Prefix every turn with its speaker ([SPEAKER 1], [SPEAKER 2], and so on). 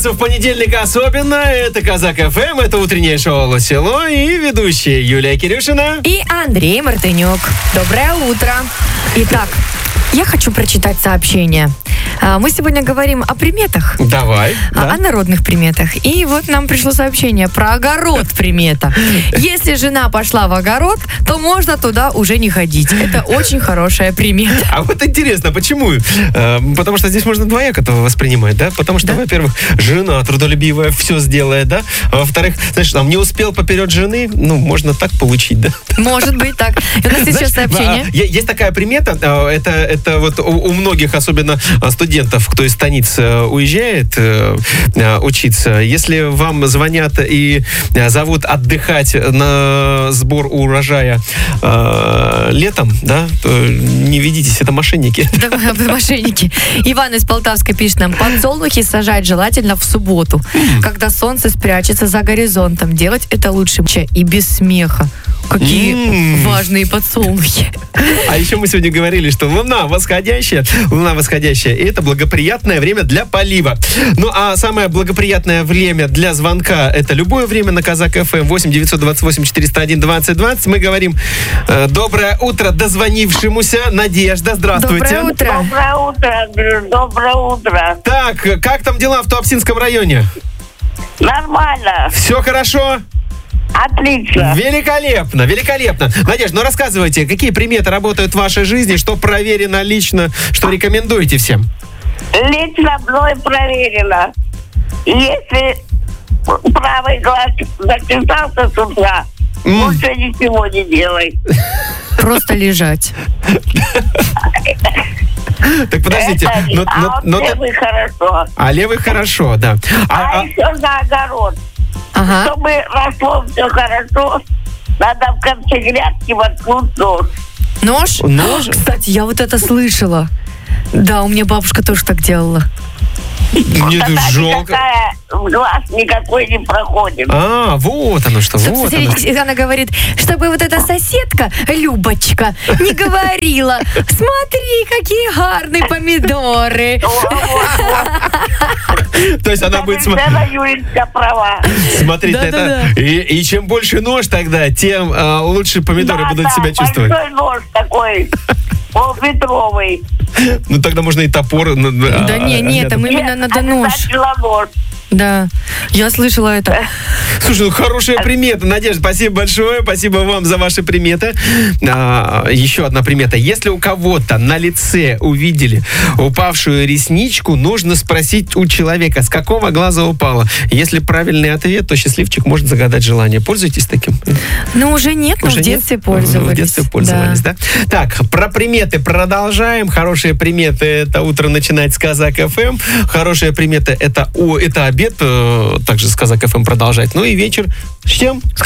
[SPEAKER 1] в понедельник особенно. Это Казак ФМ, это утреннее шоу «Ло-село» и ведущие Юлия Кирюшина
[SPEAKER 2] и Андрей Мартынюк. Доброе утро. Итак, я хочу прочитать сообщение. Мы сегодня говорим о приметах.
[SPEAKER 1] Давай.
[SPEAKER 2] О народных приметах. И вот нам пришло сообщение про огород примета. Если жена пошла в огород, то можно туда уже не ходить. Это очень хорошая примета.
[SPEAKER 1] А вот интересно, почему? Потому что здесь можно двояко этого воспринимать, да? Потому что, во-первых, жена трудолюбивая все сделает, да? А во-вторых, знаешь, не успел поперед жены, можно так получить, да?
[SPEAKER 2] Может быть так. И у нас есть сейчас сообщение.
[SPEAKER 1] Есть такая примета, это вот у многих, особенно студентов, кто из станиц уезжает учиться, если вам звонят и зовут отдыхать на сбор урожая летом, да, то не ведитесь, это мошенники.
[SPEAKER 2] Да, мошенники. Иван из Полтавска пишет нам: подсолнухи сажать желательно в субботу, когда солнце спрячется за горизонтом. Делать это лучше и без смеха. Какие важные подсолнухи.
[SPEAKER 1] А еще мы сегодня говорили, что луна восходящая, и это благоприятное время для полива. Ну, а самое благоприятное время для звонка — это любое время на Казак ФМ 8-928-401-2020. Мы говорим доброе утро дозвонившемуся. Надежда, здравствуйте.
[SPEAKER 2] Доброе утро.
[SPEAKER 3] Доброе утро. Доброе утро.
[SPEAKER 1] Так, как там дела в Туапсинском районе?
[SPEAKER 3] Нормально.
[SPEAKER 1] Все хорошо?
[SPEAKER 3] Отлично.
[SPEAKER 1] Великолепно, великолепно. Надежда, рассказывайте, какие приметы работают в вашей жизни, что проверено лично, что рекомендуете всем?
[SPEAKER 3] Лично мной проверено. Если правый глаз зачесался с утра, лучше ничего не делай.
[SPEAKER 2] Просто лежать.
[SPEAKER 1] Так подождите.
[SPEAKER 3] Левый хорошо.
[SPEAKER 1] А левый хорошо, да.
[SPEAKER 3] А еще за огород.
[SPEAKER 2] Ага.
[SPEAKER 3] Чтобы росло все хорошо, надо в конце грядки воткнуть нож.
[SPEAKER 2] Нож?
[SPEAKER 1] Нож?
[SPEAKER 2] Кстати, я вот это слышала. Да, у меня бабушка тоже так делала.
[SPEAKER 1] Мне это
[SPEAKER 3] Тогда
[SPEAKER 1] жалко.
[SPEAKER 3] Глаз никакой не проходит.
[SPEAKER 1] А, вот оно что, вот оно.
[SPEAKER 2] Она говорит, чтобы вот эта соседка, Любочка, не говорила: смотри, какие гарные помидоры.
[SPEAKER 1] То есть она будет
[SPEAKER 3] Юлечка права.
[SPEAKER 1] смотреть на это. И чем больше нож тогда, тем лучше помидоры будут себя чувствовать.
[SPEAKER 3] Большой нож такой, полметровый.
[SPEAKER 1] Ну тогда можно и топор.
[SPEAKER 2] Да нет, там именно надо нож.
[SPEAKER 3] Нож.
[SPEAKER 2] Да, я слышала это.
[SPEAKER 1] Слушай, хорошая примета. Надежда, спасибо большое. Спасибо вам за ваши приметы. Еще одна примета. Если у кого-то на лице увидели упавшую ресничку, нужно спросить у человека, с какого глаза упала. Если правильный ответ, то счастливчик может загадать желание. Пользуетесь таким?
[SPEAKER 2] Ну, уже нет, но
[SPEAKER 1] Уже
[SPEAKER 2] в детстве
[SPEAKER 1] нет?
[SPEAKER 2] пользовались.
[SPEAKER 1] В детстве пользовались, да? Так, про приметы продолжаем. Хорошие приметы — это утро начинать с Казак ФМ. Хорошие приметы — это обед, также с Казак ФМ продолжать. Ну и вечер с чем?